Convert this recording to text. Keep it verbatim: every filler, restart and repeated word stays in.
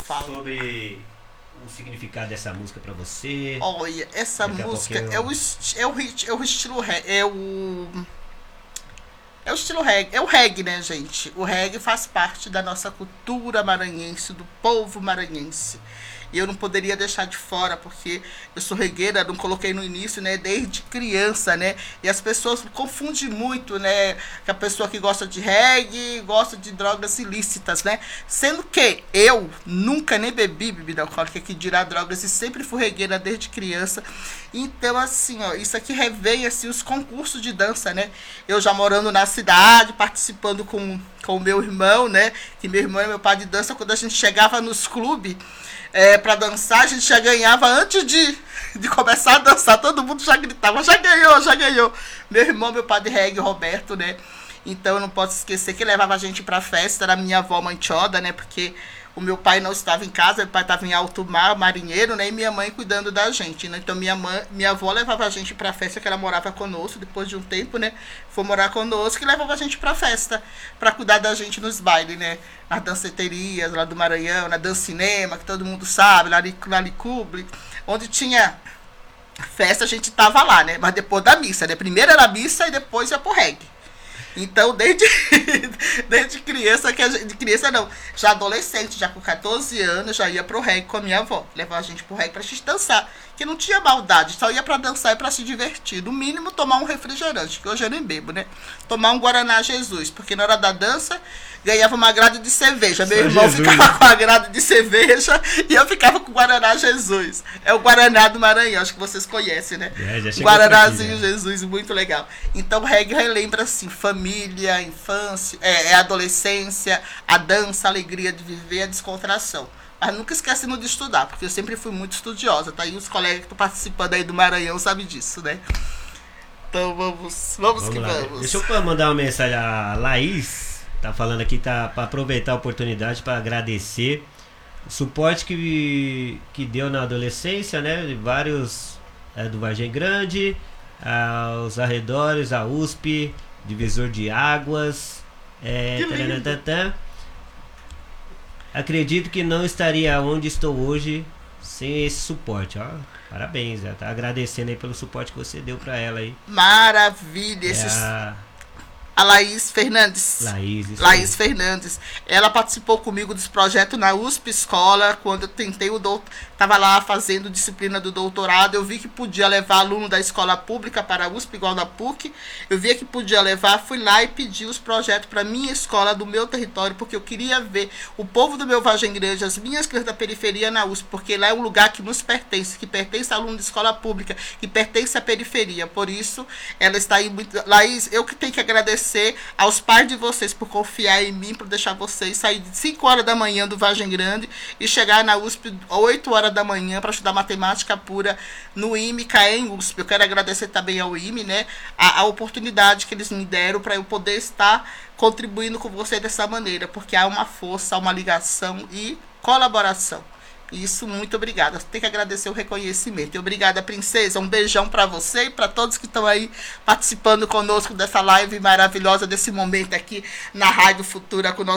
falo. Sobre o significado dessa música pra você. Olha, essa Daqui a música pouquinho é o, esti- é, o, rit- é o estilo reggae, é o... É o estilo reggae, é o reggae, né, gente? O reggae faz parte da nossa cultura maranhense, do povo maranhense. E eu não poderia deixar de fora, porque eu sou regueira, não coloquei no início, né, desde criança, né? E as pessoas confundem muito, né, que a pessoa que gosta de reggae gosta de drogas ilícitas, né? Sendo que eu nunca nem bebi bebida alcoólica, que dirá drogas, e sempre fui regueira desde criança. Então, assim, ó, isso aqui revém, assim, os concursos de dança, né? Eu já morando na cidade, participando com com o meu irmão, né? Que meu irmão é meu pai de dança. Quando a gente chegava nos clubes é, para dançar, a gente já ganhava antes de, de começar a dançar. Todo mundo já gritava, já ganhou, já ganhou. Meu irmão, meu pai de reggae, Roberto, né? Então eu não posso esquecer que levava a gente pra festa, era minha avó Manchoda, né? Porque o meu pai não estava em casa, meu pai estava em alto mar, marinheiro, né? E minha mãe cuidando da gente, né? Então minha mãe, minha avó levava a gente pra festa, que ela morava conosco, depois de um tempo, né? Foi morar conosco e levava a gente pra festa, pra cuidar da gente nos bailes, né? Nas danceterias lá do Maranhão, na Dancinema, que todo mundo sabe, lá na Licuble, onde tinha festa, a gente tava lá, né? Mas depois da missa, né? Primeiro era a missa e depois ia pro reggae. Então, desde, desde criança, que a gente, criança não, já adolescente, já com catorze anos, já ia pro reggae com a minha avó. Levava a gente pro reggae pra gente dançar. Que não tinha maldade, só ia pra dançar e pra se divertir. No mínimo, tomar um refrigerante, que hoje eu nem bebo, né? Tomar um Guaraná Jesus, porque na hora da dança, ganhava uma grade de cerveja. Meu Só irmão Jesus, ficava né? com a grade de cerveja e eu ficava com o Guaraná Jesus. É o Guaraná do Maranhão, acho que vocês conhecem, né? É, já chegou Guaranazinho por aqui, Jesus, muito legal. Então o reggae relembra assim, família, infância, é, é adolescência, a dança, a alegria de viver, a descontração. Mas nunca esquecendo de estudar, porque eu sempre fui muito estudiosa, tá? E os colegas que estão participando aí do Maranhão sabem disso, né? Então vamos, vamos, Vamos que lá. vamos. Deixa eu mandar uma mensagem. A Laís tá falando aqui, tá para aproveitar a oportunidade para agradecer o suporte que, que deu na adolescência, né? De vários é, do Vargem Grande, aos arredores, a U S P, divisor de águas. É, tarantatã. Acredito que não estaria onde estou hoje sem esse suporte, ó. Parabéns, ela tá agradecendo aí pelo suporte que você deu para ela aí. Maravilha, É esses... a A Laís Fernandes. Laís, isso Laís aí. Fernandes. Ela participou comigo desse projeto na U S P Escola, quando eu tentei o doutor, estava lá fazendo disciplina do doutorado, eu vi que podia levar aluno da escola pública para a U S P, igual da P U C, eu via que podia levar, fui lá e pedi os projetos para minha escola, do meu território, porque eu queria ver o povo do meu Vargem Grande, as minhas crianças da periferia na U S P, porque lá é um lugar que nos pertence, que pertence a aluno de escola pública, que pertence à periferia, por isso ela está aí muito... Laís, eu que tenho que agradecer aos pais de vocês por confiar em mim, por deixar vocês sair de cinco horas da manhã do Vargem Grande e chegar na U S P oito horas da manhã para estudar matemática pura no I M E, CAEM U S P. Eu quero agradecer também ao I M E, né, a, a oportunidade que eles me deram para eu poder estar contribuindo com você dessa maneira, porque há uma força, há uma ligação e colaboração. Isso, muito obrigada. Tem que agradecer o reconhecimento. E obrigada, princesa. Um beijão para você e para todos que estão aí participando conosco dessa live maravilhosa, desse momento aqui na Rádio Futura com o nosso